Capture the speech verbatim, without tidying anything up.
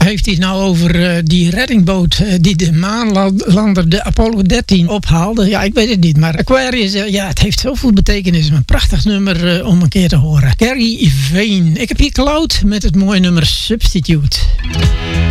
heeft hij het nou over uh, die reddingboot uh, die de maanlander, de Apollo dertien, ophaalde. Ja, ik weet het niet. Maar Aquarius, uh, ja, het heeft zoveel betekenis. Een prachtig nummer uh, om een keer te horen. Gary Vane. Ik heb hier Cloud met het mooie nummer Substitute.